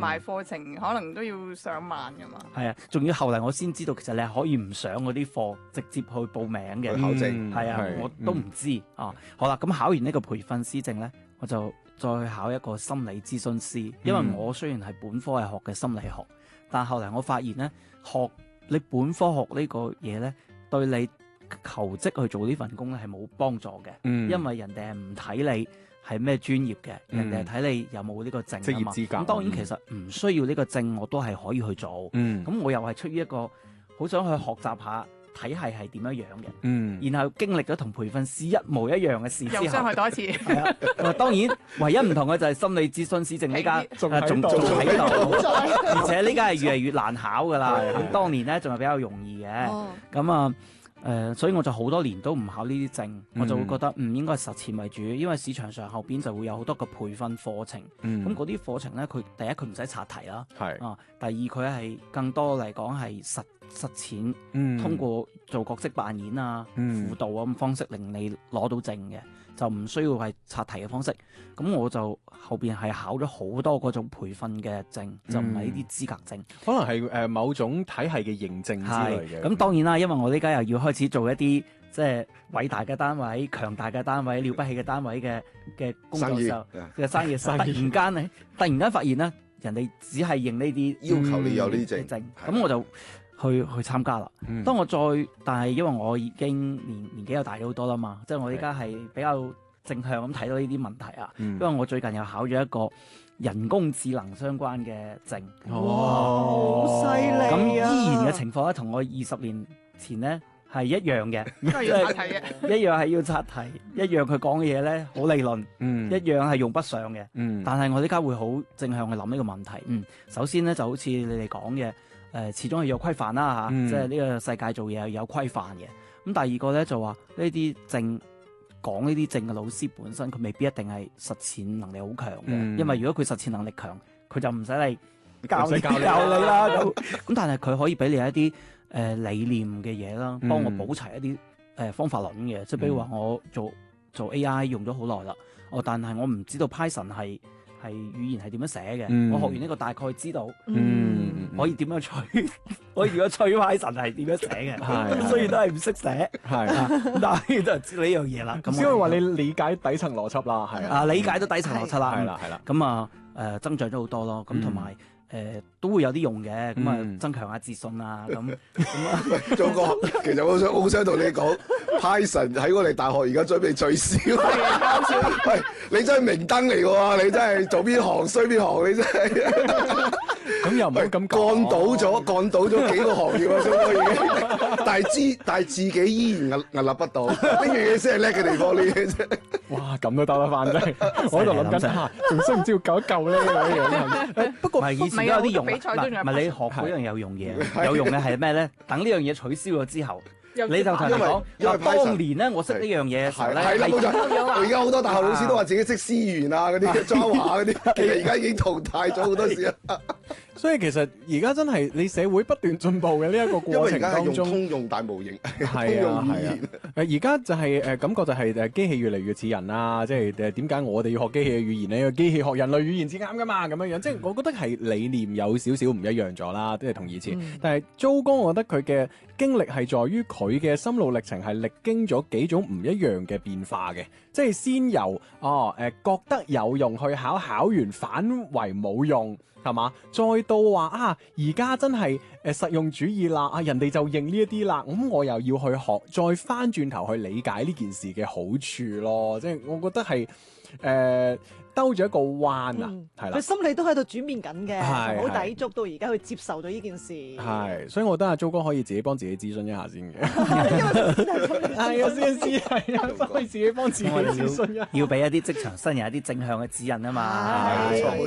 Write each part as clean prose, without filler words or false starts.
埋課程可能都要上萬㗎嘛。 係啊，仲要後嚟我先知道，其實你係可以唔上嗰啲課，直接去報名嘅。 去考證係啊，我都唔知啊。好啦，咁考完呢個培訓師證咧，我就再去考一個心理諮詢師。因為我雖然係本科係學嘅心理學，但後嚟我發現咧，學你本科學呢個嘢咧，對你求職去做呢份工咧係冇幫助嘅。因為人哋係唔睇你係咩專業嘅，人哋係睇你有冇呢個證啊嘛。 職業資格。 咁當然其實唔需要呢個證，我都係可以去做。咁我又係出於一個好想去學習下體系係點樣樣嘅。然後經歷咗同培訓師一模一樣嘅事之後， 又傷害多一次。 係啊，當然唯一唔同嘅就係心理諮詢師證呢家仲喺度，而且呢家係越嚟越難考噶啦。咁當年咧仲係比較容易嘅。咁啊。所以我就好多年都唔考呢啲證，我就會覺得唔應該實踐為主，因為市場上後邊就會有好多個培訓課程，咁嗰啲課程咧，佢第一佢唔使刷題啦，第二佢係更多嚟講係實踐，通過做角色扮演啊、輔導咁方式令你攞到證嘅，就唔需要係刷題嘅方式。咁我就後邊係考咗好多嗰種培訓嘅證，就唔係呢啲資格證， 可能係某種體系嘅認證之類嘅。 咁當然啦，因為我呢家又要開始做一啲即係偉大嘅單位、強大嘅單位、了不起嘅單位嘅工作時候嘅生意，突然間發現咧，人哋只係認呢啲要求你有呢啲證， 咁我就去參加啦。當我但係因為我已經年紀又大咗好多啦嘛，即係我依家係比較正向咁睇到呢啲問題啊。因為我最近又考咗一個人工智能相關嘅證。 哇，好犀利啊！ 咁依然嘅情況咧，同我20年前咧係一樣嘅， 都係要刷題嘅， 一樣係要刷題，一樣佢講嘅嘢咧好理論，一樣係用不上嘅。但係我呢家會好正向去諗呢個問題。首先咧就好似你哋講嘅，始終係有規範啦嚇，即係呢個世界做嘢係有規範嘅。咁第二個咧就話呢啲證。講呢啲證嘅老師本身，佢未必一定係實踐能力好強嘅，因為如果佢實踐能力強，佢就唔使嚟教你啦。咁但係佢可以俾你一啲理念嘅嘢啦，幫我補齊一啲方法論嘅，即係比如話我做 AI 用咗好耐啦，但係我唔知道 Python 係語言係點樣寫嘅，我學完呢個大概知道，可以點樣吹，我如果吹 Python 係點樣寫嘅，雖然都係唔識寫，但係就知道呢樣嘢啦。咁只可以話你理解底層邏輯啦，係啊， 理解到底層邏輯啦， 係啦， 咁啊增長咗好多咯，咁同埋。都會有啲用嘅，咁啊增強下自信啊，咁啊。 祖哥，其實我好想同你講，Python 喺我哋大學而家準備取消。喂，你真係明燈嚟嘅喎，你真係做邊行衰邊行，你真係。 咁又唔好咁幹倒咗幾個行業啊，祖哥已經。但係自己依然屹立不倒，呢樣嘢先係叻嘅地方，呢嘢啫。 哇，咁都兜得翻真係，我喺度諗緊嚇，仲需唔需要救一救咧咁樣？不過以前都有啲用， 比賽都仲有唔係你學嗰樣有用嘢，有用嘅係咩咧？等呢樣嘢取消咗之後。你就同人講，當年咧我識呢樣嘢嘅時候咧， 係啦冇錯。而家好多大學老師都話自己識思源啊嗰啲 Java 嗰啲，其實而家已經淘汰咗好多時啦。 所以其實而家真係你社會不斷進步嘅呢一個過程當中， 通用大模型， 係啊。而家就係感覺就係機器越嚟越似人啦，即係點解我哋要學機器嘅語言咧？機器學人類語言至啱噶嘛，咁樣樣。即係我覺得係理念有少少唔一樣咗啦，即係同以前。但係周哥，我覺得佢嘅經歷係在於佢嘅心路歷程係歷經咗幾種唔一樣嘅變化嘅，即係先由覺得有用去考完反為冇用。係嘛？再到話而家真係實用主義啦，人哋就認呢一啲啦，咁我又要去學，再翻轉頭去理解呢件事嘅好處咯。即係我覺得係兜咗一個彎啊，係啦。 佢心理都喺度轉變緊嘅，好抵觸到而家去接受到呢件事。 係，所以我覺得阿 Jo 哥可以自己幫自己諮詢一下先嘅。係啊，先係啊，可以自己幫自己諮詢一下。 要俾一啲職場新人一啲正向嘅指引啊嘛。 冇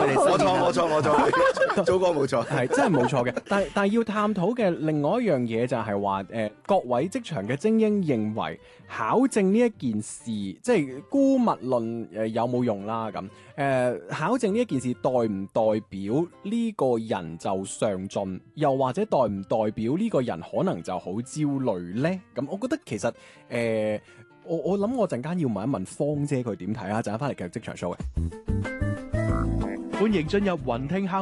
錯，祖哥冇錯， 係真係冇錯嘅。但係要探討嘅另外一樣嘢就係話，各位職場嘅精英認為考證呢一件事，即係姑勿論有冇用啦咁。考證呢一件事代唔代表呢個人就上進，又或者代唔代表呢個人可能就好焦慮呢？咁我覺得其實我諗我陣間要問一問芳姐佢點睇啊！陣間翻嚟繼續職場 show 嘅。 歡迎進入雲聽敲